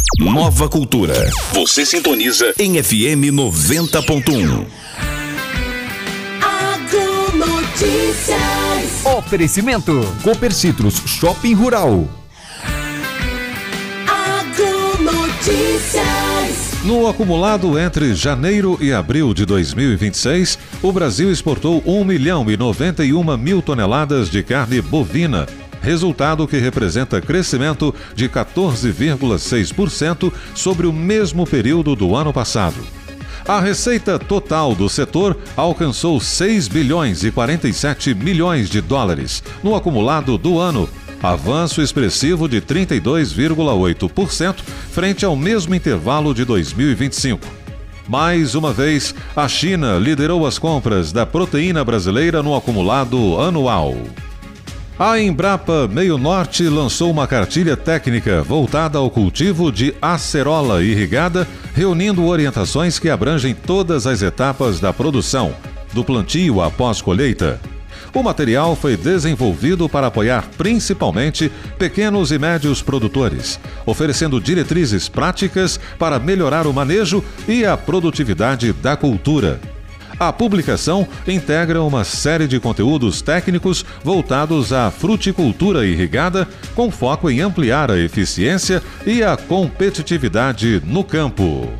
Nova Cultura. Você sintoniza em FM 90.1. Agronotícias. Oferecimento Copercitros Shopping Rural. Agronotícias. No acumulado entre janeiro e abril de 2026, o Brasil exportou 1.091.000 toneladas de carne bovina, resultado que representa crescimento de 14,6% sobre o mesmo período do ano passado. A receita total do setor alcançou 6 bilhões e 47 milhões de dólares no acumulado do ano, avanço expressivo de 32,8% frente ao mesmo intervalo de 2025. Mais uma vez, a China liderou as compras da proteína brasileira no acumulado anual. A Embrapa Meio Norte lançou uma cartilha técnica voltada ao cultivo de acerola irrigada, reunindo orientações que abrangem todas as etapas da produção, do plantio à pós-colheita. O material foi desenvolvido para apoiar principalmente pequenos e médios produtores, oferecendo diretrizes práticas para melhorar o manejo e a produtividade da cultura. A publicação integra uma série de conteúdos técnicos voltados à fruticultura irrigada, com foco em ampliar a eficiência e a competitividade no campo.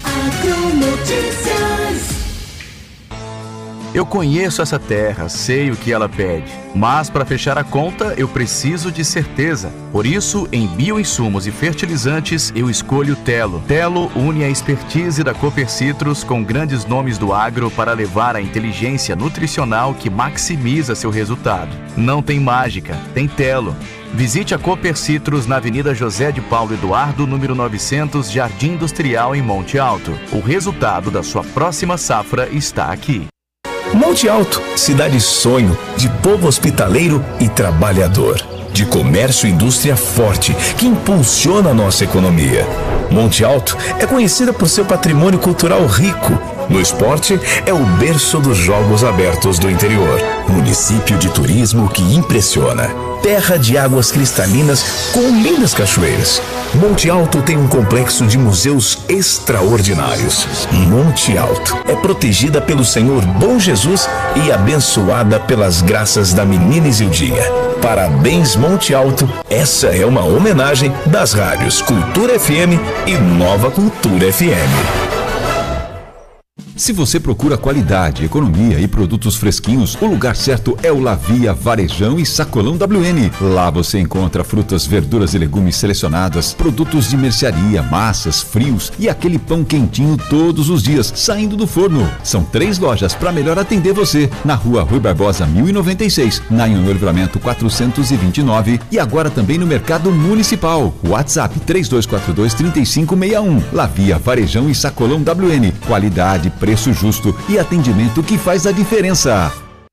Eu conheço essa terra, sei o que ela pede, mas para fechar a conta eu preciso de certeza. Por isso, em bioinsumos e fertilizantes, eu escolho Telo. Telo une a expertise da Copercitros com grandes nomes do agro para levar a inteligência nutricional que maximiza seu resultado. Não tem mágica, tem Telo. Visite a Copercitros na Avenida José de Paulo Eduardo, número 900, Jardim Industrial, em Monte Alto. O resultado da sua próxima safra está aqui. Monte Alto, cidade sonho, de povo hospitaleiro e trabalhador, de comércio e indústria forte, que impulsiona a nossa economia. Monte Alto é conhecida por seu patrimônio cultural rico. No esporte, é o berço dos Jogos Abertos do interior. Município de turismo que impressiona. Terra de águas cristalinas com lindas cachoeiras. Monte Alto tem um complexo de museus extraordinários. Monte Alto é protegida pelo Senhor Bom Jesus e abençoada pelas graças da menina Isildinha. Parabéns, Monte Alto. Essa é uma homenagem das rádios Cultura FM e Nova Cultura FM. Se você procura qualidade, economia e produtos fresquinhos, o lugar certo é o Lavia Varejão e Sacolão WN. Lá você encontra frutas, verduras e legumes selecionadas, produtos de mercearia, massas, frios e aquele pão quentinho todos os dias, saindo do forno. São 3 lojas para melhor atender você. Na Rua Rui Barbosa 1096, na Anhangá Livramento 429 e agora também no Mercado Municipal. WhatsApp 3242-3561. Lavia Varejão e Sacolão WN. Qualidade, preço justo e atendimento que faz a diferença.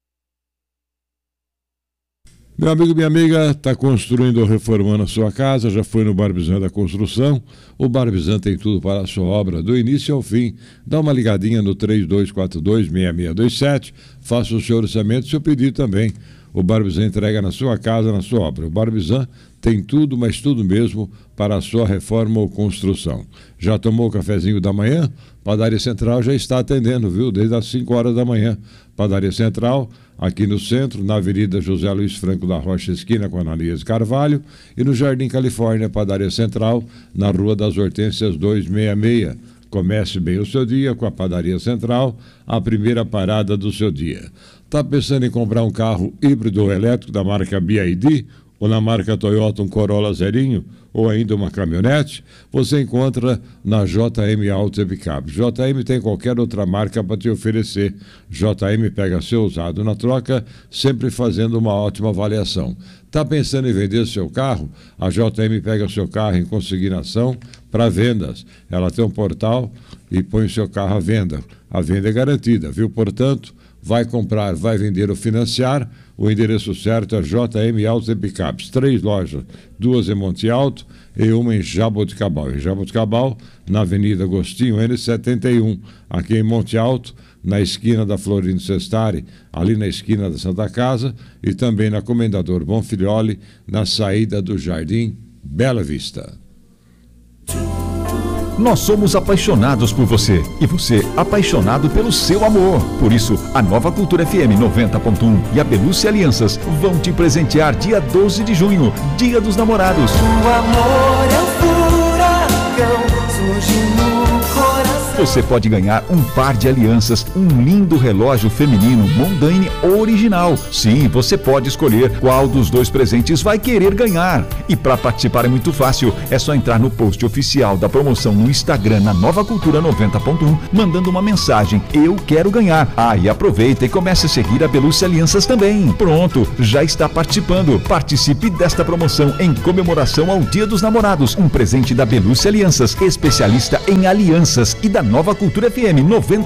Meu amigo, minha amiga, está construindo ou reformando a sua casa, já foi no Barbizan da Construção. O Barbizan tem tudo para a sua obra, do início ao fim. Dá uma ligadinha no 3242-6627, faça o seu orçamento e seu pedido também. O Barbizan entrega na sua casa, na sua obra. O Barbizan tem tudo, mas tudo mesmo para a sua reforma ou construção. Já tomou o cafezinho da manhã? Padaria Central já está atendendo, viu? Desde as 5 horas da manhã. Padaria Central, aqui no centro, na Avenida José Luiz Franco da Rocha, esquina com Ananias Carvalho, e no Jardim Califórnia, Padaria Central, na Rua das Hortênsias 266. Comece bem o seu dia com a Padaria Central, a primeira parada do seu dia. Está pensando em comprar um carro híbrido ou elétrico da marca BYD? Ou na marca Toyota um Corolla zerinho, ou ainda uma caminhonete, você encontra na JM Auto e Picape. JM tem qualquer outra marca para te oferecer. JM pega seu usado na troca, sempre fazendo uma ótima avaliação. Está pensando em vender seu carro? A JM pega seu carro em consignação para vendas. Ela tem um portal e põe o seu carro à venda. A venda é garantida, viu? Portanto, vai comprar, vai vender ou financiar, o endereço certo é JM Autos e Picapes. 3 lojas, 2 em Monte Alto e uma em Jaboticabal. Em Jaboticabal, na Avenida Agostinho N71, aqui em Monte Alto, na esquina da Florindo Sestari, ali na esquina da Santa Casa, e também na Comendador Bonfilioli, na saída do Jardim Bela Vista. Nós somos apaixonados por você e você apaixonado pelo seu amor. Por isso, a Nova Cultura FM 90.1 e a Belucci Alianças vão te presentear dia 12 de junho, Dia dos Namorados. O amor é um furacão, surge no coração. Você pode ganhar um par de alianças, um lindo relógio feminino Mondaine original. Sim, você pode escolher qual dos dois presentes vai querer ganhar. E para participar é muito fácil, é só entrar no post oficial da promoção no Instagram na Nova Cultura 90.1, mandando uma mensagem, eu quero ganhar. E aproveita e comece a seguir a Belucci Alianças também. Pronto, já está participando. Participe desta promoção em comemoração ao Dia dos Namorados. Um presente da Belucci Alianças, especialista em alianças, e da Nova Cultura FM 90.